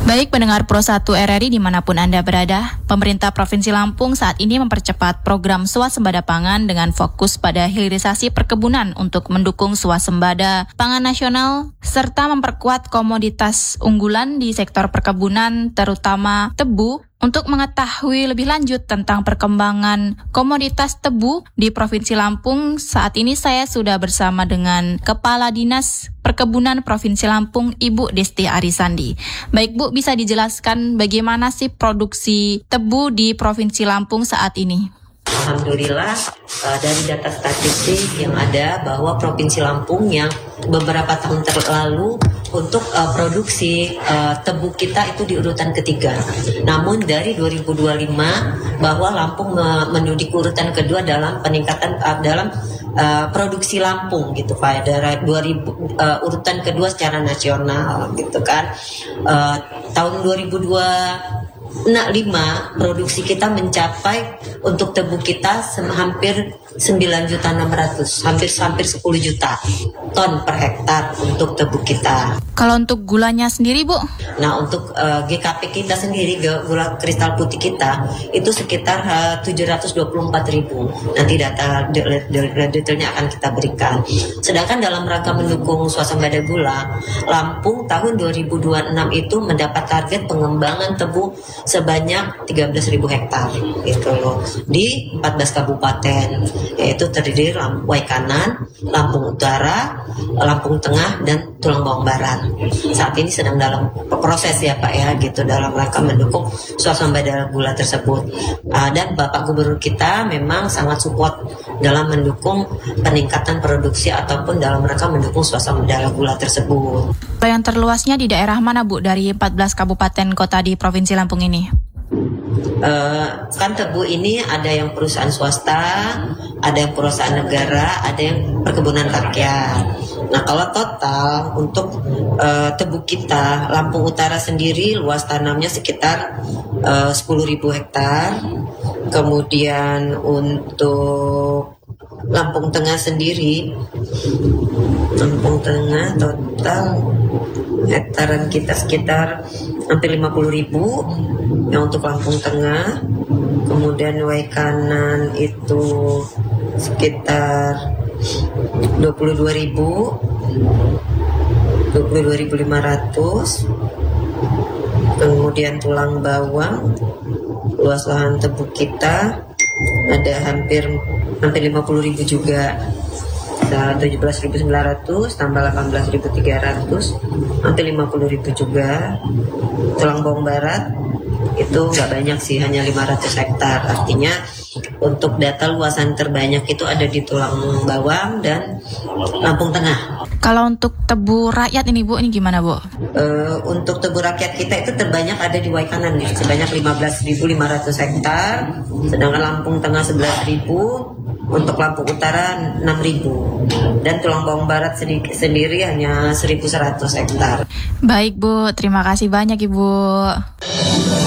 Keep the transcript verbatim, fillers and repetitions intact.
Baik pendengar Pro satu R R I dimanapun Anda berada, pemerintah Provinsi Lampung saat ini mempercepat program swasembada pangan dengan fokus pada hilirisasi perkebunan untuk mendukung swasembada pangan nasional serta memperkuat komoditas unggulan di sektor perkebunan terutama tebu. Untuk mengetahui lebih lanjut tentang perkembangan komoditas tebu di Provinsi Lampung, saat ini saya sudah bersama dengan Kepala Dinas Perkebunan Provinsi Lampung, Ibu Desti Arisandi. Baik Bu, bisa dijelaskan bagaimana sih produksi tebu di Provinsi Lampung saat ini? Alhamdulillah uh, dari data statistik yang ada bahwa Provinsi Lampung yang beberapa tahun terlalu untuk uh, produksi uh, tebu kita itu di urutan ketiga. Namun dari dua ribu dua puluh lima bahwa Lampung me- menduduki urutan kedua dalam peningkatan uh, dalam uh, produksi Lampung gitu Pak. Dari dua ribu uh, urutan kedua secara nasional gitu kan. Uh, tahun dua ribu dua puluh lima produksi kita mencapai untuk tebu kita sem- hampir sembilan juta enam ratus, hampir hampir sepuluh juta ton per hektar untuk tebu kita. Kalau untuk gulanya sendiri Bu? Nah untuk uh, G K P kita sendiri, gula kristal putih kita itu sekitar uh, tujuh ratus dua puluh empat ribu. Nanti data detailnya akan kita berikan. Sedangkan dalam rangka mendukung swasembada gula, Lampung tahun dua ribu dua puluh enam itu mendapat target pengembangan tebu sebanyak tiga belas ribu hektar gitu loh di empat belas kabupaten, yaitu terdiri dari Waikanan, Lampung Utara, Lampung Tengah, dan Tulang Bawang Barat. Saat ini sedang dalam proses ya Pak ya gitu dalam rangka mendukung swasembada gula tersebut. Uh, dan Bapak Gubernur kita memang sangat support dalam mendukung peningkatan produksi ataupun dalam rangka mendukung swasembada gula tersebut. Yang terluasnya di daerah mana Bu dari empat belas kabupaten kota di Provinsi Lampung ini? Uh, kan tebu ini ada yang perusahaan swasta, ada yang perusahaan negara, ada yang perkebunan rakyat. Nah kalau total untuk uh, tebu kita Lampung Utara sendiri luas tanamnya sekitar uh, sepuluh ribu hektar. Kemudian untuk Lampung Tengah sendiri, Lampung Tengah total hektaran kita sekitar hampir lima puluh ribu yang untuk Lampung Tengah. Kemudian Waikanan itu sekitar dua puluh dua ribu, dua puluh dua ribu lima ratus. Kemudian Tulang Bawang, luas lahan tebu kita ada hampir hampir lima puluh ribu juga. tujuh belas ribu sembilan ratus tambah delapan belas ribu tiga ratus, hampir lima puluh ribu juga. Tulang Bawang Barat itu nggak banyak sih, hanya lima ratus hektar. Artinya untuk data luasan terbanyak itu ada di Tulang Bawang dan Lampung Tengah. Kalau untuk tebu rakyat ini Bu, ini gimana Bu? Uh, untuk tebu rakyat kita itu terbanyak ada di Waikanan nih, sebanyak lima belas ribu lima ratus hektar. Sedangkan Lampung Tengah sebelas ribu, untuk Lampung Utara enam ribu, dan Tulang Bawang Barat sendiri, sendiri hanya seribu seratus hektar. Baik Bu, terima kasih banyak Ibu.